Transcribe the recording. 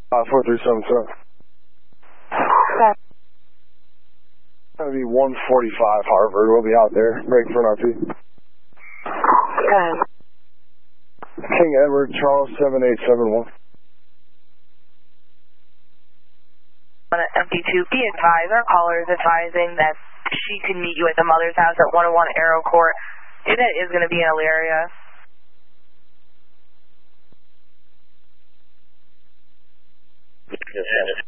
4377. That'll be 145 Harvard. We'll be out there. Break for an RP. King Edward, Charles 7871. On an MD2, be advised, our caller is advising that she can meet you at the mother's house at 101 Arrow Court. Unit is going to be in Elyria. Yes,